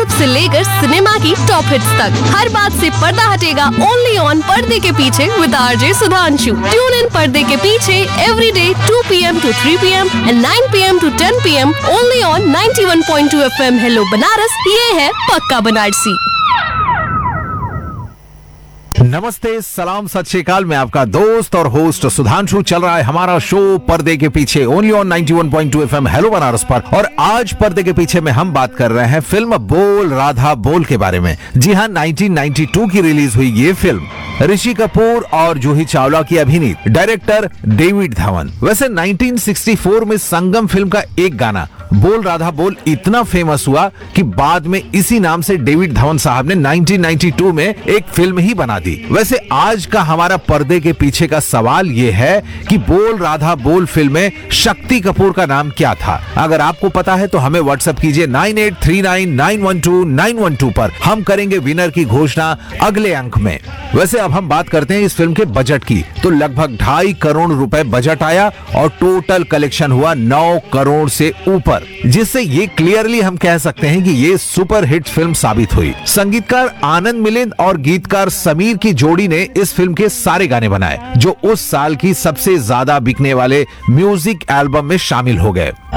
Gossip से लेकर cinema की टॉप हिट्स तक, हर बात से पर्दा हटेगा ओनली ऑन पर्दे के पीछे with RJ Sudhanshu. Tune in पर्दे के पीछे every day 2 PM to 3 PM and 9 PM to 10 PM only on 91.2 FM hello Banaras. ये है पक्का बनारसी। नमस्ते, सलाम, सत श्री अकाल। मैं आपका दोस्त और होस्ट सुधांशु। चल रहा है हमारा शो पर्दे के पीछे only on 91.2 FM hello Banaras पर। और आज पर्दे के पीछे में हम बात कर रहे हैं फिल्म बोल राधा बोल के बारे में। जी हाँ, 1992 की रिलीज हुई ये फिल्म ऋषि कपूर और जूही चावला की अभिनीत, डायरेक्टर डेविड धवन। वैसे 1964 में संगम फिल्म का एक गाना बोल राधा बोल इतना फेमस हुआ कि बाद में इसी नाम से डेविड धवन साहब ने 1992 में एक फिल्म ही बना दी। वैसे आज का हमारा पर्दे के पीछे का सवाल ये है कि बोल राधा बोल फिल्म में शक्ति कपूर का नाम क्या था। अगर आपको पता है तो हमें व्हाट्सएप कीजिए 9839912912 पर। हम करेंगे विनर की घोषणा अगले अंक में। वैसे अब हम बात करते हैं इस फिल्म के बजट की। तो लगभग 2.5 करोड़ रुपए बजट आया और टोटल कलेक्शन हुआ 9 करोड़ से ऊपर, जिससे ये क्लियरली हम कह सकते हैं कि ये सुपर हिट फिल्म साबित हुई। संगीतकार आनंद मिलिंद और गीतकार समीर की जोड़ी ने इस फिल्म के सारे गाने बनाए, जो उस साल की सबसे ज्यादा बिकने वाले म्यूजिक एल्बम में शामिल हो गए।